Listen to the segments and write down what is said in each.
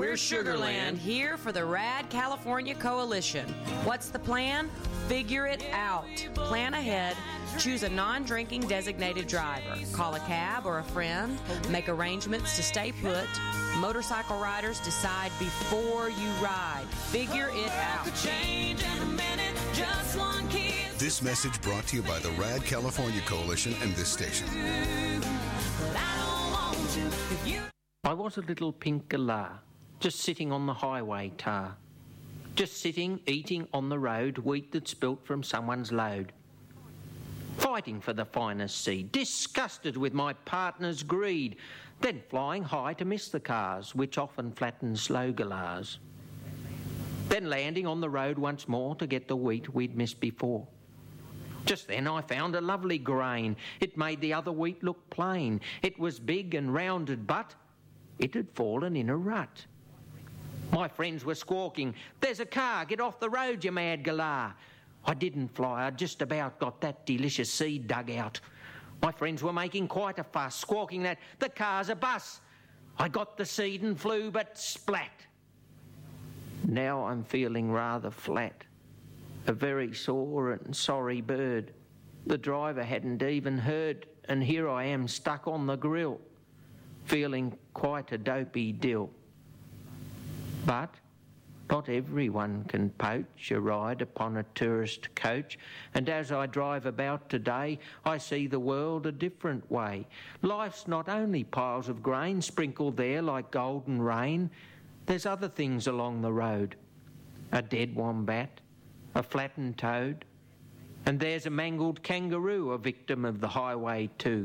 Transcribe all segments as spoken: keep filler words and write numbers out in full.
We're Sugarland, here for the Rad California Coalition. What's the plan? Figure it out. Plan ahead. Choose a non-drinking designated driver. Call a cab or a friend. Make arrangements to stay put. Motorcycle riders decide before you ride. Figure it out. This message brought to you by the Rad California Coalition and this station. I was a little pink galah, just sitting on the highway tar. Just sitting, eating on the road, wheat that's spilt from someone's load. Fighting for the finest seed, disgusted with my partner's greed, then flying high to miss the cars, which often flatten slow galahs. Then landing on the road once more to get the wheat we'd missed before. Just then I found a lovely grain. It made the other wheat look plain. It was big and rounded, but it had fallen in a rut. My friends were squawking, "There's a car, get off the road, you mad galah." I didn't fly, I just about got that delicious seed dug out. My friends were making quite a fuss, squawking that the car's a bus. I got the seed and flew, but splat. Now I'm feeling rather flat, a very sore and sorry bird. The driver hadn't even heard, and here I am stuck on the grill, feeling quite a dopey dill. But not everyone can poach a ride upon a tourist coach, and as I drive about today, I see the world a different way. Life's not only piles of grain sprinkled there like golden rain. There's other things along the road. A dead wombat, a flattened toad, and there's a mangled kangaroo, a victim of the highway too.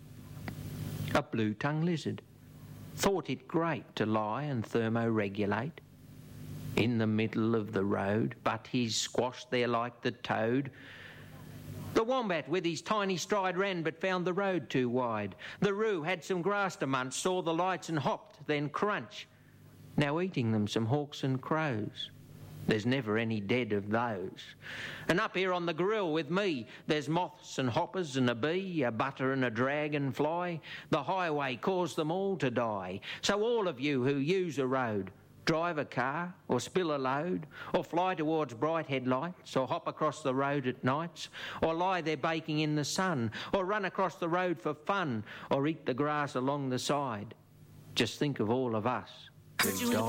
A blue-tongued lizard, thought it great to lie and thermoregulate in the middle of the road, but he's squashed there like the toad. The wombat with his tiny stride ran but found the road too wide. The roo had some grass to munch, saw the lights and hopped, then crunch. Now eating them some hawks and crows. There's never any dead of those. And up here on the grill with me, there's moths and hoppers and a bee, a butter and a dragonfly. The highway caused them all to die. So all of you who use a road, drive a car or spill a load or fly towards bright headlights or hop across the road at nights or lie there baking in the sun or run across the road for fun or eat the grass along the side. Just think of all of us who died.